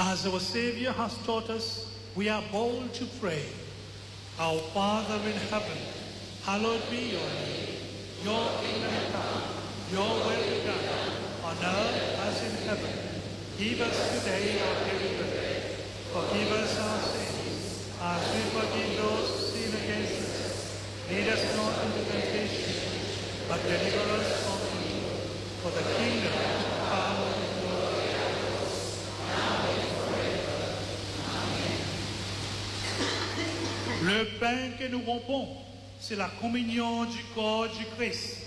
As our Savior has taught us, we are bold to pray. Our Father in heaven, hallowed be your name. Your kingdom come, your will be done, on earth as in heaven. Give us today our daily bread. Forgive us our sins, as we forgive those who sin against us. Lead us not into temptation, but deliver us from evil. For the kingdom, the power, and the glory, now and forever. Amen. Le pain que nous rompons, c'est la communion du corps du Christ.